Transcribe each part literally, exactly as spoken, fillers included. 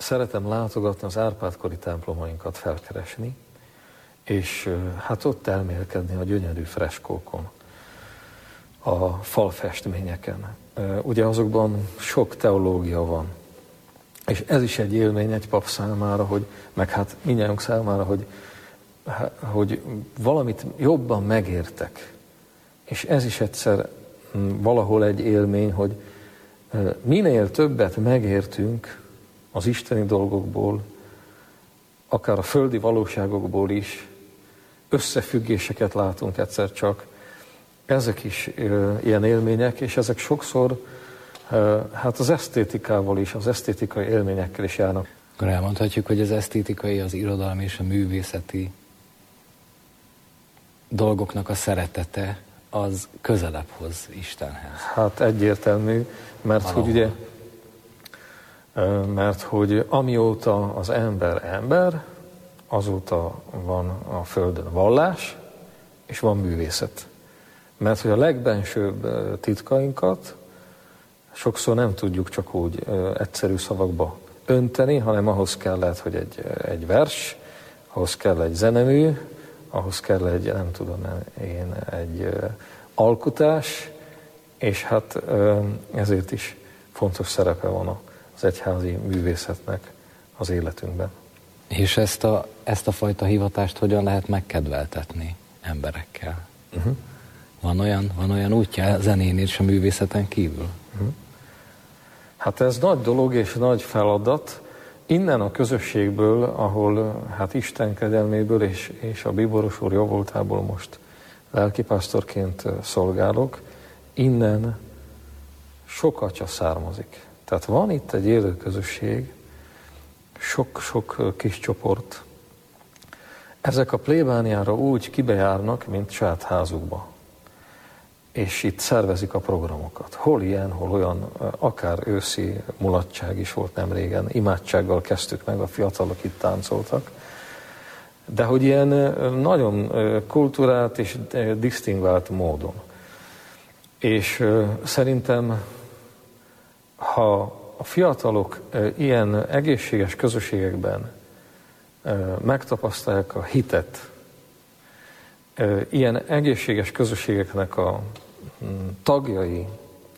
szeretem látogatni az Árpád-kori templomainkat, felkeresni, és hát ott elmélkedni a gyönyörű freskókon, a falfestményeken. Ugye azokban sok teológia van, és ez is egy élmény egy pap számára, hogy, meg hát mindnyájunk számára, hogy, hogy valamit jobban megértek. És ez is egyszer valahol egy élmény, hogy minél többet megértünk az isteni dolgokból, akár a földi valóságokból is, összefüggéseket látunk egyszer csak. Ezek is ilyen élmények, és ezek sokszor hát az esztétikával is, az esztétikai élményekkel is járnak. Akkor elmondhatjuk, hogy az esztétikai, az irodalmi és a művészeti dolgoknak a szeretete az közelebb hoz Istenhez. Hát egyértelmű, mert Valahol. hogy ugye, mert hogy amióta az ember ember, azóta van a Földön vallás, és van művészet. Mert hogy a legbensőbb titkainkat sokszor nem tudjuk csak úgy egyszerű szavakba önteni, hanem ahhoz kellett, hogy egy, egy vers, ahhoz kell egy zenemű, ahhoz kell egy, nem tudom én, egy alkotás, és hát ezért is fontos szerepe van az egyházi művészetnek az életünkben. És ezt a, ezt a fajta hivatást hogyan lehet megkedveltetni emberekkel? Uh-huh. Van olyan, van olyan útja a zenén és a művészeten kívül? Uh-huh. Hát ez nagy dolog és nagy feladat. Innen a közösségből, ahol hát Isten kegyelméből és, és a Bíboros úr jóvoltából most lelkipásztorként szolgálok, innen sok atya származik. Tehát van itt egy élő közösség, sok-sok kis csoport. Ezek a plébániára úgy kibejárnak, mint saját házukba. És itt szervezik a programokat. Hol ilyen, hol olyan, akár őszi mulatság is volt nem régen, imádsággal kezdtük meg, a fiatalok itt táncoltak. De hogy ilyen nagyon kultúrált és disztingvált módon. És szerintem, ha a fiatalok ilyen egészséges közösségekben megtapasztalják a hitet, ilyen egészséges közösségeknek a tagjai,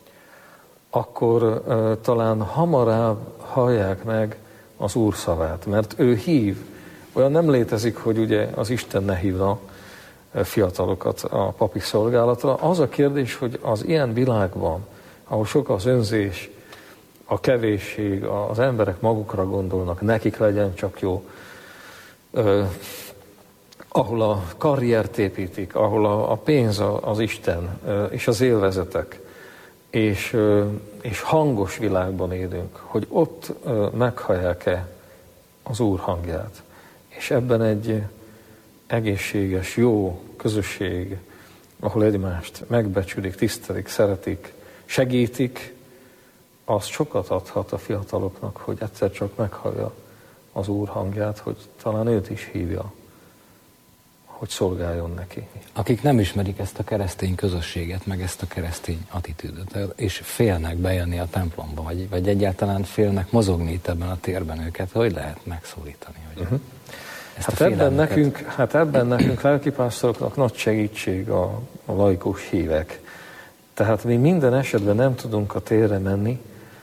akkor talán hamarabb hallják meg az Úr szavát, mert ő hív. Olyan nem létezik, hogy ugye az Isten ne hívna fiatalokat a papi szolgálatra. Az a kérdés, hogy az ilyen világban, ahol sok az önzés, a kevésség, az emberek magukra gondolnak, nekik legyen csak jó, uh, ahol a karriert építik, ahol a, a pénz az Isten uh, és az élvezetek, és, uh, és hangos világban élünk, hogy ott uh, meghallják-e az Úr hangját. És ebben egy egészséges, jó közösség, ahol egymást megbecsülik, tisztelik, szeretik, segítik, az sokat adhat a fiataloknak, hogy egyszer csak meghallja az Úr hangját, hogy talán őt is hívja, hogy szolgáljon neki. Akik nem ismerik ezt a keresztény közösséget, meg ezt a keresztény attitűdöt, és félnek bejönni a templomba, vagy, vagy egyáltalán félnek mozogni itt ebben a térben őket, hogy lehet megszólítani? Hogy uh-huh. hát, ebben nekünk, hát ebben nekünk lelkipásztoroknak nagy segítség a, a laikus hívek. Tehát mi minden esetben nem tudunk a térre menni,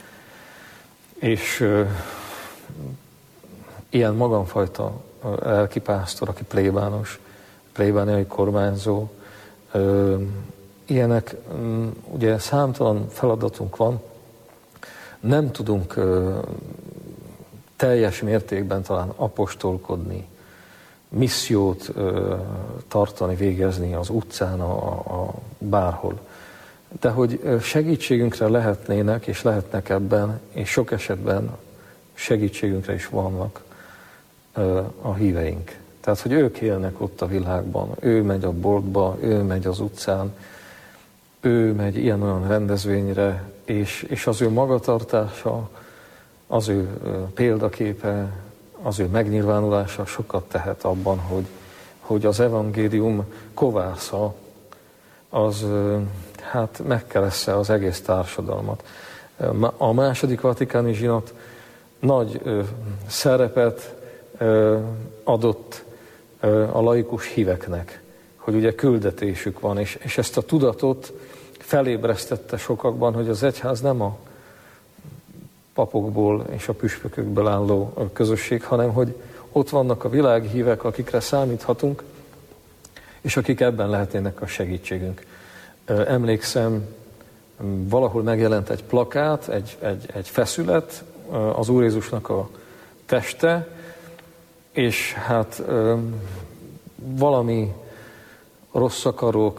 és uh, ilyen magamfajta lelkipásztor, aki plébános, plébániai kormányzó, uh, ilyenek, um, ugye számtalan feladatunk van, nem tudunk uh, teljes mértékben talán apostolkodni, missziót uh, tartani, végezni az utcán, a, a bárhol. De hogy segítségünkre lehetnének, és lehetnek ebben, és sok esetben segítségünkre is vannak a híveink. Tehát, hogy ők élnek ott a világban, ő megy a boltba, ő megy az utcán, ő megy ilyen-olyan rendezvényre, és, és az ő magatartása, az ő példaképe, az ő megnyilvánulása sokat tehet abban, hogy, hogy az evangélium kovásza, az hát megkelessze az egész társadalmat. A második vatikáni zsinat nagy ö, szerepet ö, adott ö, a laikus híveknek, hogy ugye küldetésük van, és, és ezt a tudatot felébresztette sokakban, hogy az egyház nem a papokból és a püspökökből álló közösség, hanem hogy ott vannak a világi hívek, akikre számíthatunk, és akik ebben lehetnének a segítségünk. Emlékszem, valahol megjelent egy plakát, egy, egy, egy feszület, az Úr Jézusnak a teste, és hát valami rossz akarók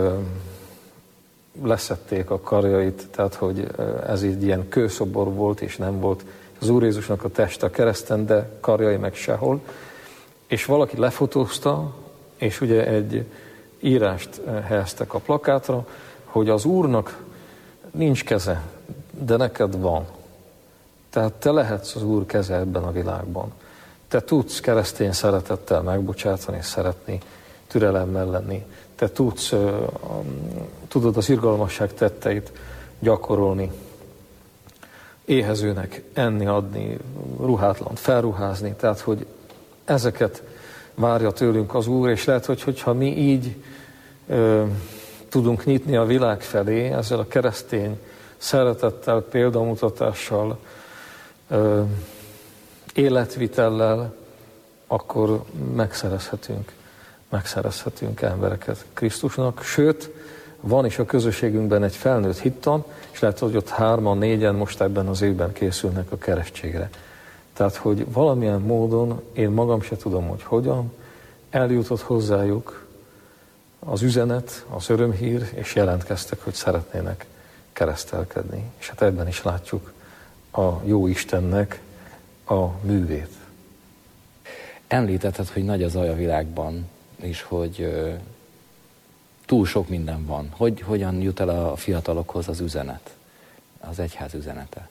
leszették a karjait, tehát hogy ez egy ilyen kőszobor volt, és nem volt az Úr Jézusnak a teste a kereszten, de karjai meg sehol. És valaki lefotózta, és ugye egy írást helyeztek a plakátra, hogy az Úrnak nincs keze, de neked van. Tehát te lehetsz az Úr keze ebben a világban. Te tudsz keresztény szeretettel megbocsátani, szeretni, türelemmel lenni. Te tudsz, tudod az irgalmasság tetteit gyakorolni, éhezőnek enni, adni, ruhátlant felruházni. Tehát, hogy ezeket várja tőlünk az Úr, és lehet, hogy hogyha mi így ö, tudunk nyitni a világ felé, ezzel a keresztény szeretettel, példamutatással, ö, életvitellel, akkor megszerezhetünk, megszerezhetünk embereket Krisztusnak. Sőt, van is a közösségünkben egy felnőtt hittan, és lehet, hogy ott hárman, négyen most ebben az évben készülnek a keresztségre. Tehát, hogy valamilyen módon, én magam se tudom, hogy hogyan, eljutott hozzájuk az üzenet, az örömhír, és jelentkeztek, hogy szeretnének keresztelkedni. És hát ebben is látjuk a jó Istennek a művét. Említetted, hogy nagy a zaj a világban, és hogy ö, túl sok minden van. Hogy, hogyan jut el a fiatalokhoz az üzenet, az egyház üzenete?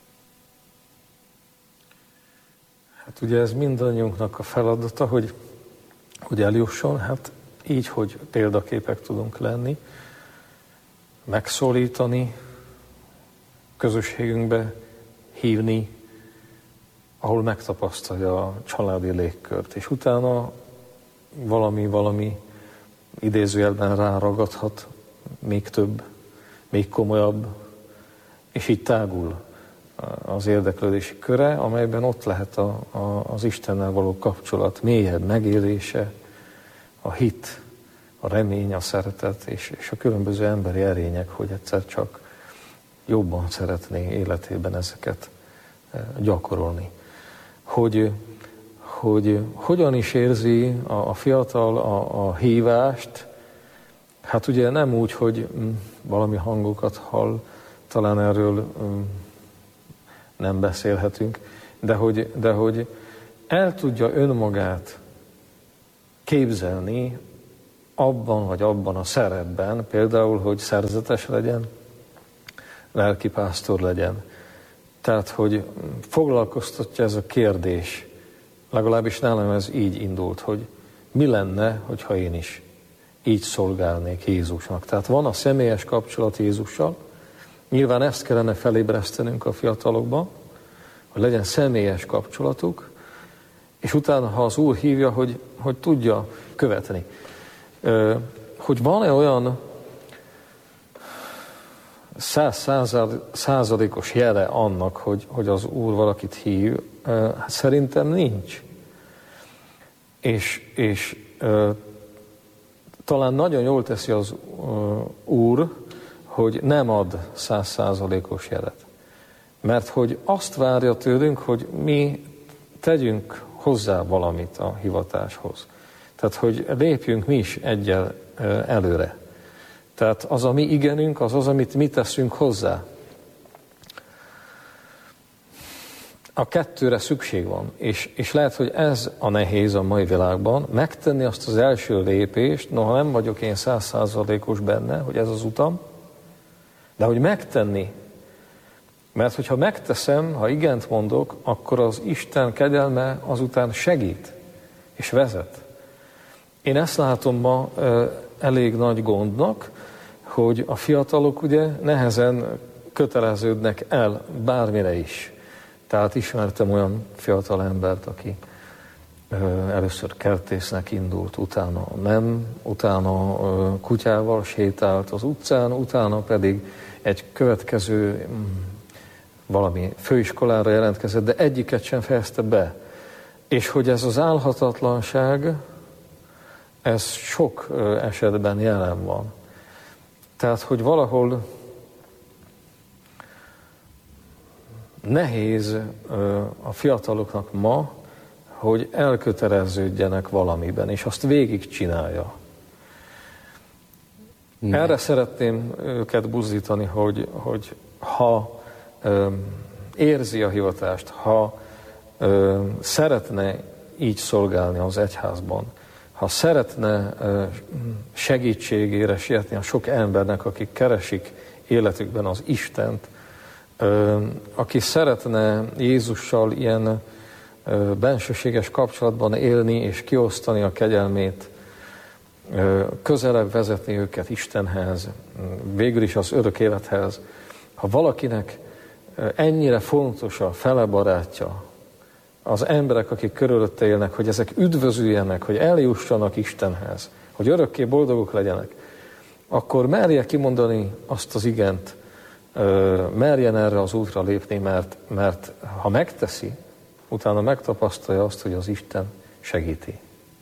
Hát ugye ez mindannyiunknak a feladata, hogy, hogy eljusson, hát így, hogy példaképek tudunk lenni, megszólítani, közösségünkbe hívni, ahol megtapasztalja a családi légkört, és utána valami, valami idézőjelben ráragadhat, még több, még komolyabb, és így tágul az érdeklődési köre, amelyben ott lehet a, a, az Istennel való kapcsolat mélyebb megélése, a hit, a remény, a szeretet, és, és a különböző emberi erények, hogy egyszer csak jobban szeretné életében ezeket gyakorolni. Hogy, hogy hogyan is érzi a, a fiatal a, a hívást, hát ugye nem úgy, hogy valami hangokat hall, talán erről nem beszélhetünk, de hogy, de hogy el tudja önmagát képzelni abban vagy abban a szerepben, például, hogy szerzetes legyen, lelkipásztor legyen. Tehát, hogy foglalkoztatja ez a kérdés, legalábbis nálam ez így indult, hogy mi lenne, hogyha én is így szolgálnék Jézusnak. Tehát van a személyes kapcsolat Jézussal, nyilván ezt kellene felébresztenünk a fiatalokba, hogy legyen személyes kapcsolatuk, és utána, ha az Úr hívja, hogy, hogy tudja követni. Hogy van-e olyan száz százalékos jele annak, hogy, hogy az Úr valakit hív, hát szerintem nincs. És, és talán nagyon jól teszi az Úr, hogy nem ad száz százalékos jelet. Mert hogy azt várja tőlünk, hogy mi tegyünk hozzá valamit a hivatáshoz. Tehát, hogy lépjünk mi is egyel előre. Tehát az a mi igenünk, az az, amit mi teszünk hozzá. A kettőre szükség van, és, és lehet, hogy ez a nehéz a mai világban, megtenni azt az első lépést, noha nem vagyok én száz százalékos benne, hogy ez az utam, de hogy megtenni, mert hogyha megteszem, ha igent mondok, akkor az Isten kegyelme azután segít és vezet. Én ezt látom ma elég nagy gondnak, hogy a fiatalok ugye nehezen köteleződnek el bármire is. Tehát ismertem olyan fiatal embert, aki először kertésznek indult, utána nem, utána kutyával sétált az utcán, utána pedig egy következő valami főiskolára jelentkezett, de egyiket sem fejezte be. És hogy ez az álhatatlanság, ez sok esetben jelen van. Tehát, hogy valahol nehéz a fiataloknak ma, hogy elköteleződjenek valamiben, és azt végigcsinálja. Ne. Erre szeretném őket buzdítani, hogy, hogy ha ö, érzi a hivatást, ha ö, szeretne így szolgálni az egyházban, ha szeretne ö, segítségére sietni a sok embernek, akik keresik életükben az Istent, ö, aki szeretne Jézussal ilyen ö, bensőséges kapcsolatban élni és kiosztani a kegyelmét, közelebb vezetni őket Istenhez, végül is az örök élethez. Ha valakinek ennyire fontos a fele barátja, az emberek, akik körülötte élnek, hogy ezek üdvözüljenek, hogy eljussanak Istenhez, hogy örökké boldogok legyenek, akkor merje kimondani azt az igent, merjen erre az útra lépni, mert, mert ha megteszi, utána megtapasztalja azt, hogy az Isten segíti.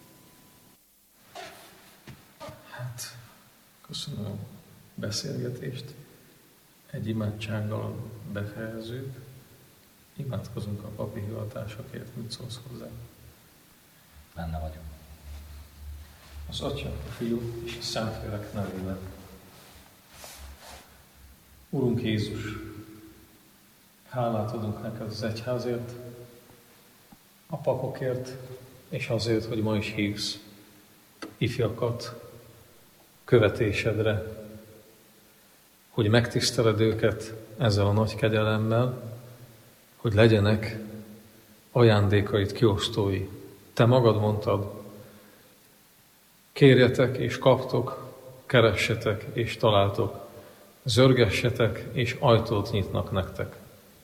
Köszönöm a beszélgetést. Egy imádsággal befejezzük. Imádkozunk a papi hivatásokért. Mit szólsz hozzá? Benne vagyok. Az Atya, a Fiú és a Szentlélek nevében. Urunk Jézus, hálát adunk neked az egyházért, a papokért, és azért, hogy ma is hívsz ifjakat követésedre, hogy megtiszteled őket ezzel a nagy kegyelemmel, hogy legyenek ajándékaid kiosztói. Te magad mondtad, kérjetek és kaptok, keressetek és találtok, zörgessetek és ajtót nyitnak nektek.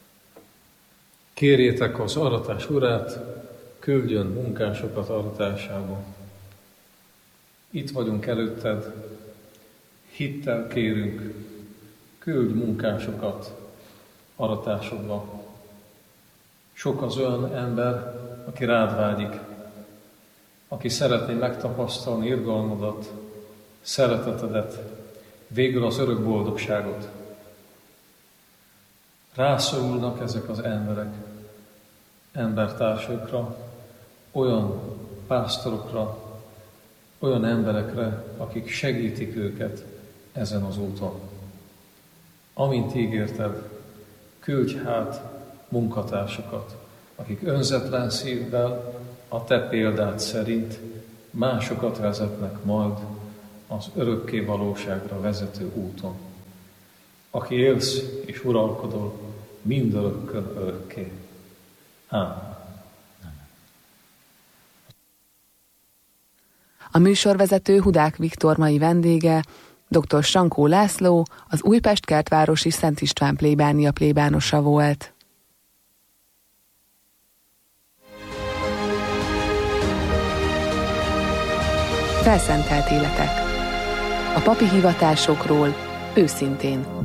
Kérjétek az aratás urát, küldjön munkásokat aratásába. Itt vagyunk előtted, hittel kérünk, küldj munkásokat aratásodba. Sok az olyan ember, aki rád vágyik, aki szeretné megtapasztalni irgalmadat, szeretetedet, végül az örök boldogságot. Rászorulnak ezek az emberek, embertársaikra, olyan pásztorokra, olyan emberekre, akik segítik őket ezen az úton. Amint ígérted, küldj hát munkatársakat, akik önzetlen szívvel, a te példád szerint másokat vezetnek majd az örökké valóságra vezető úton. Aki élsz és uralkodol mindörökkön örökké. Ámen. A műsorvezető Hudák Viktor mai vendége dr. Sankó László, az Újpest kertvárosi Szent István plébánia plébánosa volt. Felszentelt életek. A papi hivatásokról őszintén.